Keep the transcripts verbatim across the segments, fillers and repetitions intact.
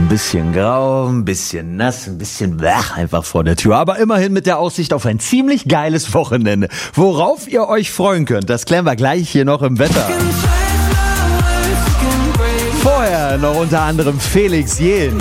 ein bisschen grau, ein bisschen nass, ein bisschen wach einfach vor der Tür. Aber immerhin mit der Aussicht auf ein ziemlich geiles Wochenende. Worauf ihr euch freuen könnt, das klären wir gleich hier noch im Wetter. Vorher noch unter anderem Felix Jähn.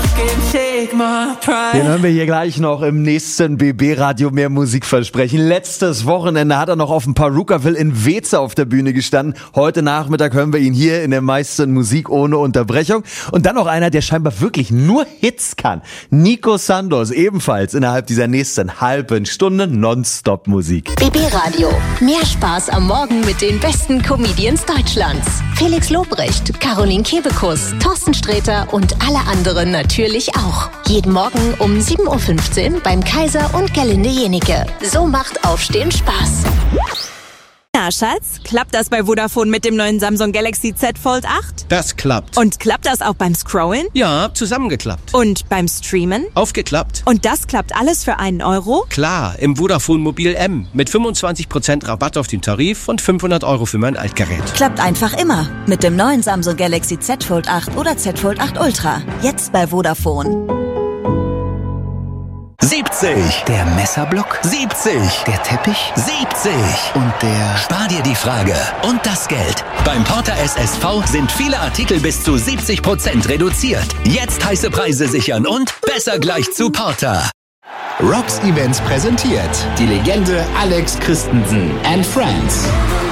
Den hören wir hier gleich noch im nächsten B B-Radio mehr Musik versprechen. Letztes Wochenende hat er noch auf dem Perukaville in Weze auf der Bühne gestanden. Heute Nachmittag hören wir ihn hier in der meisten Musik ohne Unterbrechung. Und dann noch einer, der scheinbar wirklich nur Hits kann. Nico Santos, ebenfalls innerhalb dieser nächsten halben Stunde Nonstop Musik. B B-Radio. Mehr Spaß am Morgen mit den besten Comedians Deutschlands. Felix Lobrecht, Caroline Kebekus, Thorsten Sträter und alle anderen natürlich auch. Jeden Morgen um sieben Uhr fünfzehn beim Kaiser und Gerlinde Jenike. So macht Aufstehen Spaß. Na, Schatz, klappt das bei Vodafone mit dem neuen Samsung Galaxy Z Fold acht? Das klappt. Und klappt das auch beim Scrollen? Ja, zusammengeklappt. Und beim Streamen? Aufgeklappt. Und das klappt alles für einen Euro? Klar, im Vodafone Mobil M mit fünfundzwanzig Prozent Rabatt auf den Tarif und fünfhundert Euro für mein Altgerät. Klappt einfach immer mit dem neuen Samsung Galaxy Z Fold acht oder Z Fold acht Ultra. Jetzt bei Vodafone. siebzig. Der Messerblock. siebzig. Der Teppich. siebzig. Und der... Spar dir die Frage und das Geld. Beim Porter S S V sind viele Artikel bis zu siebzig Prozent reduziert. Jetzt heiße Preise sichern und besser gleich zu Porter. Rocks Events präsentiert die Legende Alex Christensen and Friends.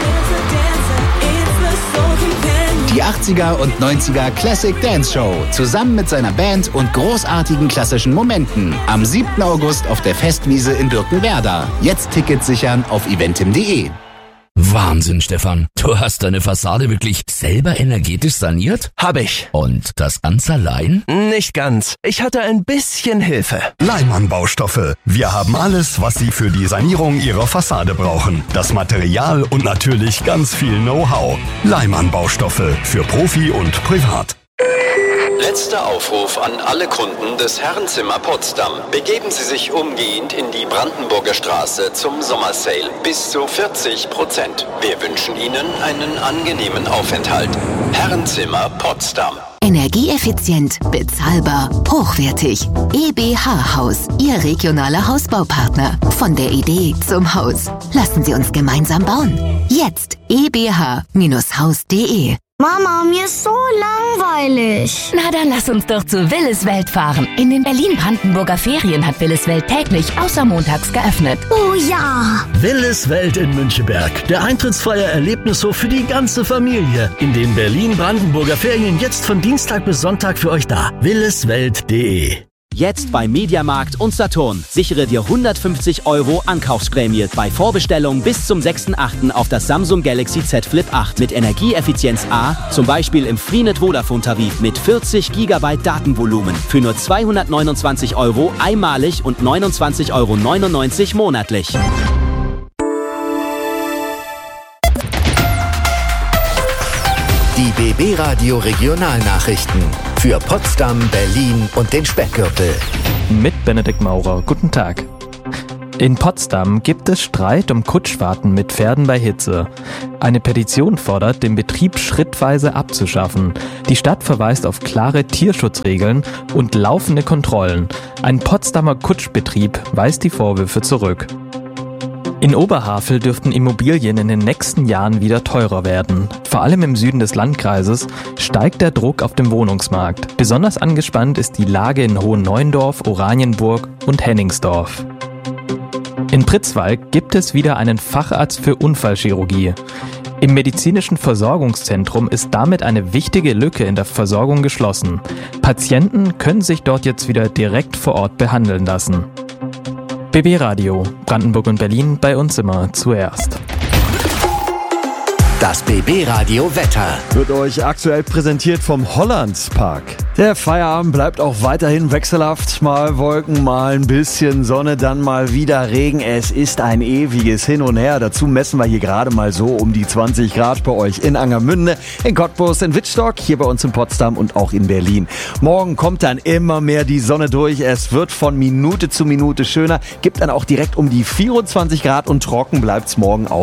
Die achtziger und neunziger Classic Dance Show zusammen mit seiner Band und großartigen klassischen Momenten am siebten August auf der Festwiese in Birkenwerder. Jetzt Tickets sichern auf eventim punkt de. Wahnsinn, Stefan. Du hast deine Fassade wirklich selber energetisch saniert? Hab ich. Und das Ganze allein? Nicht ganz. Ich hatte ein bisschen Hilfe. Leimann Baustoffe. Wir haben alles, was Sie für die Sanierung Ihrer Fassade brauchen. Das Material und natürlich ganz viel Know-how. Leimann Baustoffe für Profi und Privat. Letzter Aufruf an alle Kunden des Herrenzimmer Potsdam. Begeben Sie sich umgehend in die Brandenburger Straße zum Sommersale. Bis zu vierzig Prozent. Wir wünschen Ihnen einen angenehmen Aufenthalt. Herrenzimmer Potsdam. Energieeffizient, bezahlbar, hochwertig. E B H Haus, Ihr regionaler Hausbaupartner. Von der Idee zum Haus. Lassen Sie uns gemeinsam bauen. Jetzt e b h Haus punkt de. Mama, mir ist so langweilig. Na, dann lass uns doch zu Willis Welt fahren. In den Berlin-Brandenburger Ferien hat Willis Welt täglich außer montags geöffnet. Oh ja! Willis Welt in Müncheberg. Der eintrittsfreie Erlebnishof für die ganze Familie. In den Berlin-Brandenburger Ferien jetzt von Dienstag bis Sonntag für euch da. williswelt punkt de. Jetzt bei Mediamarkt und Saturn. Sichere dir hundertfünfzig Euro Ankaufsprämie bei Vorbestellung bis zum sechsten achten auf das Samsung Galaxy Z Flip acht mit Energieeffizienz A, zum Beispiel im Freenet Vodafone-Tarif mit vierzig Gigabyte Datenvolumen für nur zweihundertneunundzwanzig Euro einmalig und neunundzwanzig Euro neunundneunzig monatlich. Die B B-Radio Regionalnachrichten für Potsdam, Berlin und den Speckgürtel. Mit Benedikt Maurer. Guten Tag. In Potsdam gibt es Streit um Kutschfahrten mit Pferden bei Hitze. Eine Petition fordert, den Betrieb schrittweise abzuschaffen. Die Stadt verweist auf klare Tierschutzregeln und laufende Kontrollen. Ein Potsdamer Kutschbetrieb weist die Vorwürfe zurück. In Oberhavel dürften Immobilien in den nächsten Jahren wieder teurer werden. Vor allem im Süden des Landkreises steigt der Druck auf dem Wohnungsmarkt. Besonders angespannt ist die Lage in Hohenneuendorf, Oranienburg und Henningsdorf. In Pritzwalk gibt es wieder einen Facharzt für Unfallchirurgie. Im medizinischen Versorgungszentrum ist damit eine wichtige Lücke in der Versorgung geschlossen. Patienten können sich dort jetzt wieder direkt vor Ort behandeln lassen. B B-Radio, Brandenburg und Berlin, bei uns immer zuerst. Das B B-Radio Wetter wird euch aktuell präsentiert vom Hollandspark. Der Feierabend bleibt auch weiterhin wechselhaft. Mal Wolken, mal ein bisschen Sonne, dann mal wieder Regen. Es ist ein ewiges Hin und Her. Dazu messen wir hier gerade mal so um die zwanzig Grad bei euch in Angermünde, in Cottbus, in Wittstock, hier bei uns in Potsdam und auch in Berlin. Morgen kommt dann immer mehr die Sonne durch. Es wird von Minute zu Minute schöner. Gibt dann auch direkt um die vierundzwanzig Grad und trocken bleibt's morgen auch.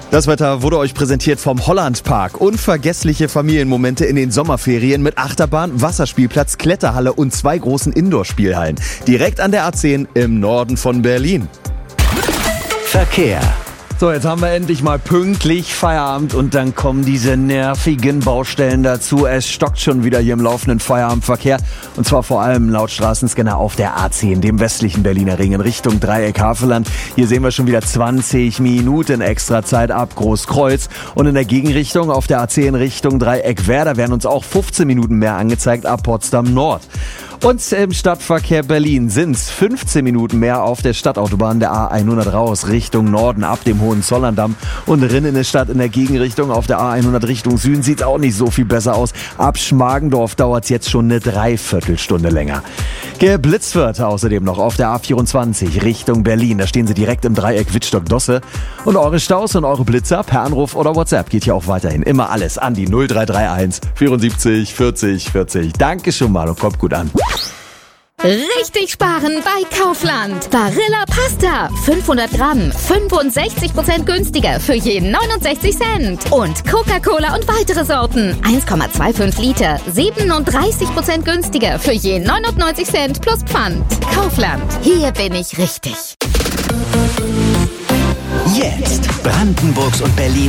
Das Wetter wurde euch präsentiert vom Hollandpark. Unvergessliche Familienmomente in den Sommerferien mit Achterbahn, Wasserspielplatz, Kletterhalle und zwei großen Indoor-Spielhallen. Direkt an der A zehn im Norden von Berlin. Verkehr. So, jetzt haben wir endlich mal pünktlich Feierabend und dann kommen diese nervigen Baustellen dazu. Es stockt schon wieder hier im laufenden Feierabendverkehr und zwar vor allem laut Straßenscanner auf der A zehn, dem westlichen Berliner Ring in Richtung Dreieck Havelland. Hier sehen wir schon wieder zwanzig Minuten extra Zeit ab Großkreuz und in der Gegenrichtung auf der A zehn Richtung Dreieck Werder werden uns auch fünfzehn Minuten mehr angezeigt ab Potsdam Nord. Und im Stadtverkehr Berlin sind's fünfzehn Minuten mehr auf der Stadtautobahn der A hundert raus Richtung Norden ab dem Hohenzollerndamm und drin in der Stadt in der Gegenrichtung auf der A hundert Richtung Süden sieht's auch nicht so viel besser aus. Ab Schmargendorf dauert's jetzt schon eine Dreiviertelstunde länger. Geblitzt wird außerdem noch auf der A vierundzwanzig Richtung Berlin. Da stehen sie direkt im Dreieck Wittstock-Dosse. Und eure Staus und eure Blitzer per Anruf oder WhatsApp geht hier auch weiterhin immer alles an die null drei drei eins vierundsiebzig vierzig vierzig. Danke schon mal und kommt gut an. Richtig sparen bei Kaufland. Barilla Pasta. fünfhundert Gramm. fünfundsechzig Prozent günstiger für jeden neunundsechzig Cent. Und Coca-Cola und weitere Sorten. eins Komma fünfundzwanzig Liter. siebenunddreißig Prozent günstiger für jeden neunundneunzig Cent plus Pfand. Kaufland. Hier bin ich richtig. Jetzt Brandenburgs und Berlin